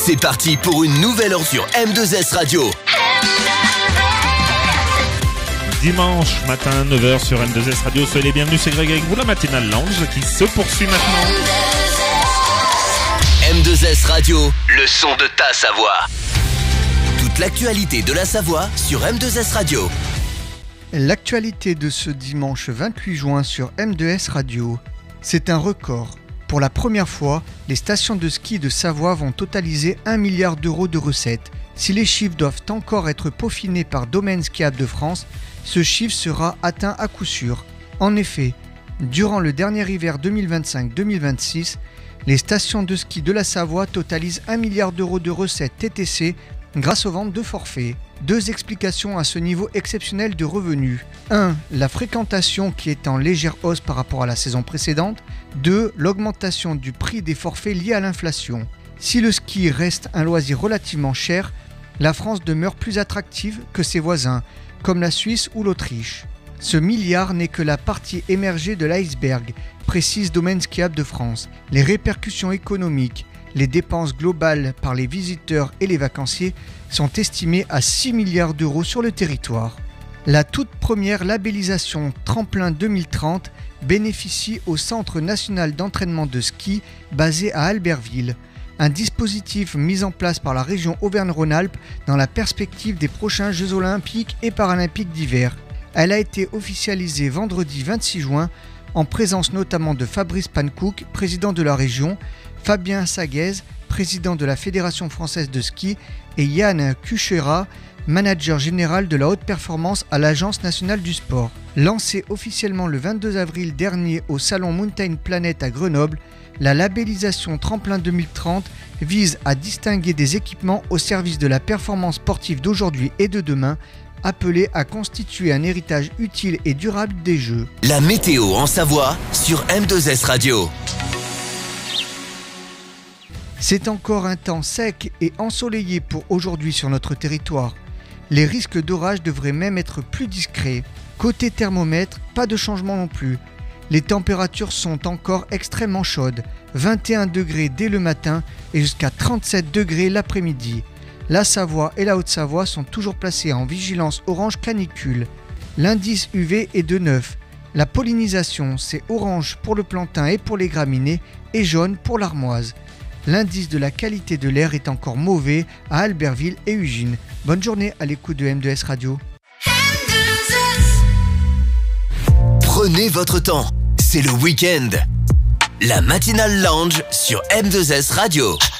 C'est parti pour une nouvelle heure sur M2S Radio. Dimanche matin, 9h sur M2S Radio. Soyez les bienvenus, c'est Greg avec vous, la matinale lounge qui se poursuit maintenant. M2S Radio, le son de ta Savoie. Toute l'actualité de la Savoie sur M2S Radio. L'actualité de ce dimanche 28 juin sur M2S Radio, c'est un record. Pour la première fois, les stations de ski de Savoie vont totaliser 1 milliard d'euros de recettes. Si les chiffres doivent encore être peaufinés par Domaine Skiable de France, ce chiffre sera atteint à coup sûr. En effet, durant le dernier hiver 2025-2026, les stations de ski de la Savoie totalisent 1 milliard d'euros de recettes TTC grâce aux ventes de forfaits. 2 explications à ce niveau exceptionnel de revenus. 1. La fréquentation qui est en légère hausse par rapport à la saison précédente. 2. L'augmentation du prix des forfaits liés à l'inflation. Si le ski reste un loisir relativement cher, la France demeure plus attractive que ses voisins, comme la Suisse ou l'Autriche. Ce milliard n'est que la partie émergée de l'iceberg, précise Domaine Skiable de France. Les répercussions économiques, les dépenses globales par les visiteurs et les vacanciers sont estimées à 6 milliards d'euros sur le territoire. La toute première labellisation Tremplin 2030 bénéficie au Centre national d'entraînement de ski basé à Albertville, un dispositif mis en place par la région Auvergne-Rhône-Alpes dans la perspective des prochains Jeux olympiques et paralympiques d'hiver. Elle a été officialisée vendredi 26 juin en présence notamment de Fabrice Pankouk, président de la région, Fabien Saguez, président de la Fédération française de ski, et Yann Kuchera, manager général de la haute performance à l'Agence nationale du sport. Lancée officiellement le 22 avril dernier au salon Mountain Planet à Grenoble, la labellisation Tremplin 2030 vise à distinguer des équipements au service de la performance sportive d'aujourd'hui et de demain, appelés à constituer un héritage utile et durable des Jeux. La météo en Savoie sur M2S Radio. C'est encore un temps sec et ensoleillé pour aujourd'hui sur notre territoire. Les risques d'orage devraient même être plus discrets. Côté thermomètre, pas de changement non plus. Les températures sont encore extrêmement chaudes, 21 degrés dès le matin et jusqu'à 37 degrés l'après-midi. La Savoie et la Haute-Savoie sont toujours placées en vigilance orange canicule. L'indice UV est de 9. La pollinisation, c'est orange pour le plantain et pour les graminées et jaune pour l'armoise. L'indice de la qualité de l'air est encore mauvais à Albertville et Ugine. Bonne journée à l'écoute de M2S Radio. Prenez votre temps, c'est le week-end. La matinale lounge sur M2S Radio.